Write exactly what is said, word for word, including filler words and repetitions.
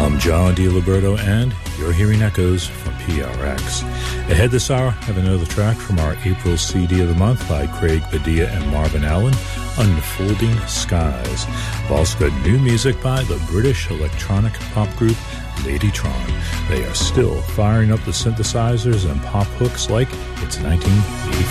I'm John DiLiberto, and you're hearing echoes from P R X. Ahead this hour, I have another track from our April C D of the month by Craig Padilla and Marvin Allen, Unfolding Skies. We've also got new music by the British electronic pop group Ladytron. They are still firing up the synthesizers and pop hooks like it's nineteen eighty-five.